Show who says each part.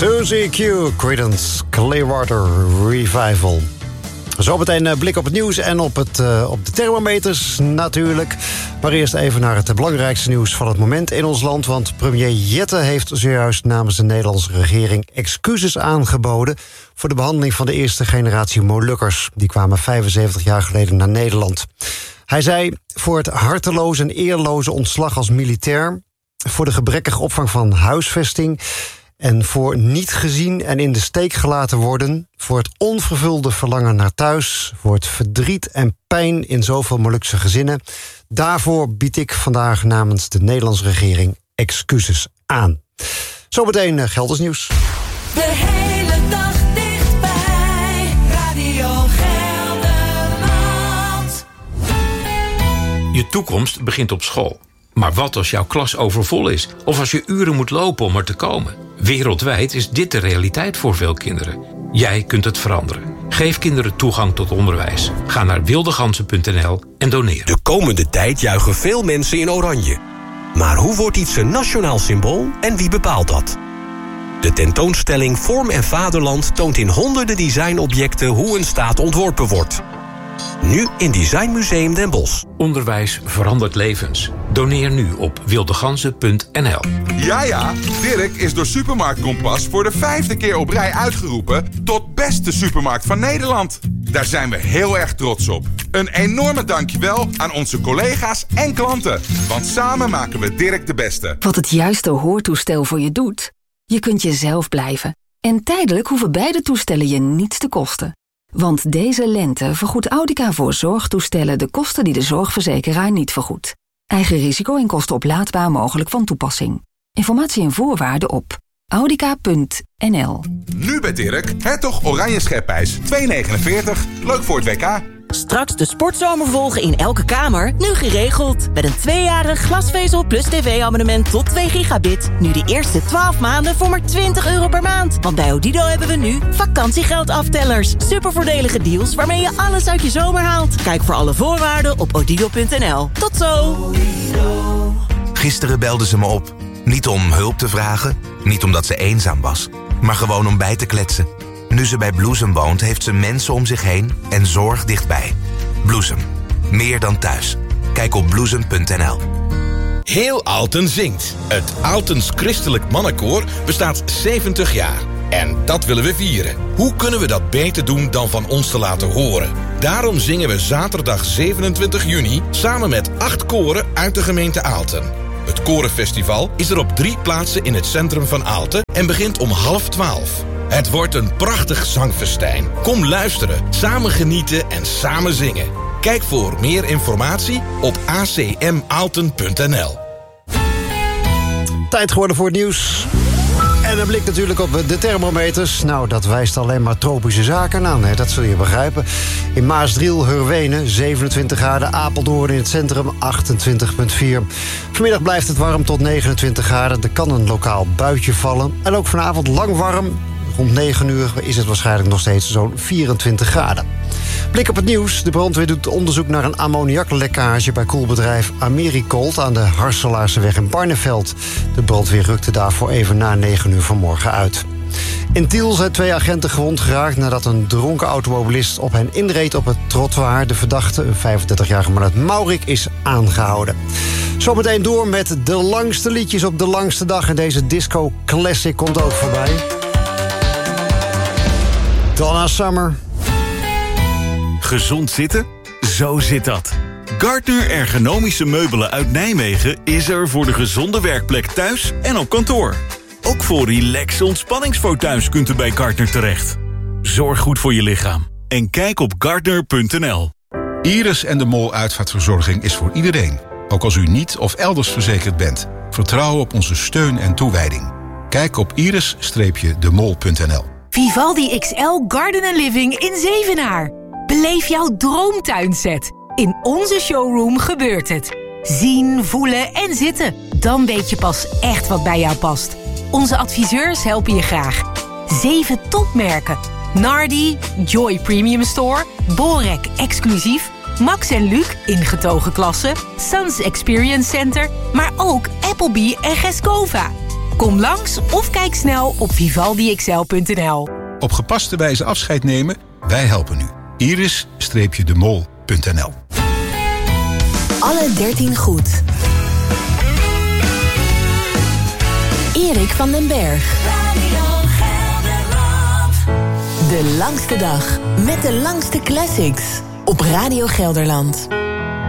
Speaker 1: Susie Q, Creedence Clearwater Revival. Zometeen een blik op het nieuws en op de thermometers natuurlijk. Maar eerst even naar het belangrijkste nieuws van het moment in ons land. Want premier Jette heeft zojuist namens de Nederlandse regering excuses aangeboden voor de behandeling van de eerste generatie Molukkers. Die kwamen 75 jaar geleden naar Nederland. Hij zei: voor het harteloze en eerloze ontslag als militair, voor de gebrekkige opvang van huisvesting en voor niet gezien en in de steek gelaten worden, voor het onvervulde verlangen naar thuis, voor het verdriet en pijn in zoveel Molukse gezinnen. Daarvoor bied ik vandaag namens de Nederlandse regering excuses aan. Zometeen Gelders nieuws.
Speaker 2: De hele dag dichtbij, Radio Gelderland.
Speaker 3: Je toekomst begint op school. Maar wat als jouw klas overvol is? Of als je uren moet lopen om er te komen? Wereldwijd is dit de realiteit voor veel kinderen. Jij kunt het veranderen. Geef kinderen toegang tot onderwijs. Ga naar wildeganzen.nl en doneer.
Speaker 4: De komende tijd juichen veel mensen in oranje. Maar hoe wordt iets een nationaal symbool en wie bepaalt dat? De tentoonstelling Vorm en Vaderland toont in honderden designobjecten hoe een staat ontworpen wordt. Nu in Designmuseum Den Bosch.
Speaker 3: Onderwijs verandert levens. Doneer nu op wildeganzen.nl.
Speaker 5: Ja, Dirk is door Supermarkt Kompas voor de 5e keer op rij uitgeroepen tot beste supermarkt van Nederland. Daar zijn we heel erg trots op. Een enorme dankjewel aan onze collega's en klanten. Want samen maken we Dirk de beste.
Speaker 6: Wat het juiste hoortoestel voor je doet? Je kunt jezelf blijven. En tijdelijk hoeven beide toestellen je niets te kosten. Want deze lente vergoedt Audica voor zorgtoestellen de kosten die de zorgverzekeraar niet vergoedt. Eigen risico en kosten oplaadbaar mogelijk van toepassing. Informatie en voorwaarden op audica.nl.
Speaker 5: Nu bij Dirk, Hertog Oranje Schepijs, 2,49. Leuk voor het WK.
Speaker 7: Straks de sportzomer volgen in elke kamer, nu geregeld. Met een 2-jarig glasvezel plus tv-abonnement tot 2 gigabit. Nu de eerste 12 maanden voor maar €20 per maand. Want bij Odido hebben we nu vakantiegeldaftellers. Supervoordelige deals waarmee je alles uit je zomer haalt. Kijk voor alle voorwaarden op odido.nl. Tot zo!
Speaker 8: Gisteren belde ze me op. Niet om hulp te vragen, niet omdat ze eenzaam was, maar gewoon om bij te kletsen. Nu ze bij Bloesem woont, heeft ze mensen om zich heen en zorg dichtbij. Bloesem. Meer dan thuis. Kijk op bloesem.nl.
Speaker 9: Heel Aalten zingt. Het Aaltens Christelijk Mannenkoor bestaat 70 jaar. En dat willen we vieren. Hoe kunnen we dat beter doen dan van ons te laten horen? Daarom zingen we zaterdag 27 juni samen met 8 koren uit de gemeente Aalten. Het Korenfestival is er op 3 plaatsen in het centrum van Aalten en begint om 11:30. Het wordt een prachtig zangfestijn. Kom luisteren, samen genieten en samen zingen. Kijk voor meer informatie op acmaalten.nl.
Speaker 1: Tijd geworden voor het nieuws. En een blik natuurlijk op de thermometers. Nou, dat wijst alleen maar tropische zaken aan, hè? Dat zul je begrijpen. In Maasdriel, Hurwenen, 27 graden. Apeldoorn in het centrum, 28,4. Vanmiddag blijft het warm tot 29 graden. Er kan een lokaal buitje vallen. En ook vanavond lang warm. Rond 9 uur is het waarschijnlijk nog steeds zo'n 24 graden. Blik op het nieuws. De brandweer doet onderzoek naar een ammoniaklekkage bij koelbedrijf Americold aan de Harselaarseweg in Barneveld. De brandweer rukte daarvoor even na 9 uur vanmorgen uit. In Tiel zijn 2 agenten gewond geraakt nadat een dronken automobilist op hen inreed op het trottoir. De verdachte, een 35-jarige man uit Maurik, is aangehouden. Zometeen door met de langste liedjes op de langste dag. En deze disco classic komt ook voorbij. Donna Summer.
Speaker 10: Gezond zitten? Zo zit dat. Gardner Ergonomische Meubelen uit Nijmegen is er voor de gezonde werkplek thuis en op kantoor. Ook voor relax ontspanningsfotuins kunt u bij Gardner terecht. Zorg goed voor je lichaam en kijk op gardner.nl.
Speaker 11: Iris en de Mol Uitvaartverzorging is voor iedereen. Ook als u niet of elders verzekerd bent. Vertrouw op onze steun en toewijding. Kijk op iris-demol.nl.
Speaker 12: Vivaldi XL Garden & Living in Zevenaar. Beleef jouw droomtuinset. In onze showroom gebeurt het. Zien, voelen en zitten. Dan weet je pas echt wat bij jou past. Onze adviseurs helpen je graag. 7 topmerken. Nardi, Joy Premium Store, Borek Exclusief, Max en Luc ingetogen klasse, Sans Experience Center, maar ook Applebee en Gescova. Kom langs of kijk snel op vivaldixl.nl.
Speaker 11: Op gepaste wijze afscheid nemen? Wij helpen u. iris-demol.nl.
Speaker 13: Alle 13 goed. Erik van den Berg. De langste dag met de langste classics op Radio Gelderland.